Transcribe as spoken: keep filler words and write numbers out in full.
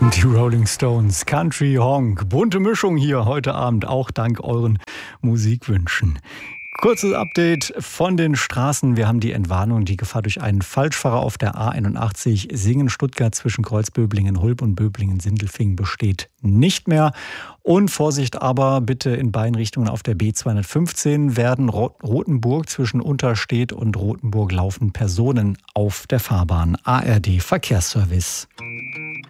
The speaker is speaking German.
sind die Rolling Stones. Country Honk. Bunte Mischung hier heute Abend, auch dank euren Musikwünschen. Kurzes Update von den Straßen. Wir haben die Entwarnung, die Gefahr durch einen Falschfahrer auf der A einundachtzig Singen-Stuttgart zwischen Kreuzböblingen-Hulb und Böblingen-Sindelfingen besteht nicht mehr. Und Vorsicht aber bitte in beiden Richtungen auf der B zweihundertfünfzehn werden Rothenburg zwischen Unterstedt und Rothenburg laufen Personen auf der Fahrbahn. A R D Verkehrsservice.